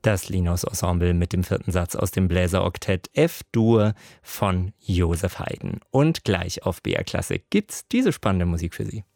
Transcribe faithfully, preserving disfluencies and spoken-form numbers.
Das Linus-Ensemble mit dem vierten Satz aus dem Bläseroktett F-Dur von Joseph Haydn. Und gleich auf B R Klassik gibt's diese spannende Musik für Sie.